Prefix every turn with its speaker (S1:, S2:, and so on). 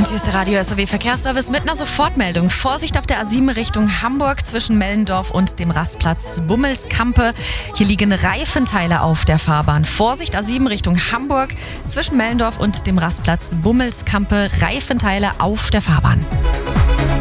S1: Und hier ist der Radio SAW Verkehrsservice mit einer Sofortmeldung. Vorsicht auf der A7 Richtung Hamburg zwischen Mellendorf und dem Rastplatz Bummelskampe. Hier liegen Reifenteile auf der Fahrbahn. Vorsicht A7 Richtung Hamburg zwischen Mellendorf und dem Rastplatz Bummelskampe. Reifenteile auf der Fahrbahn.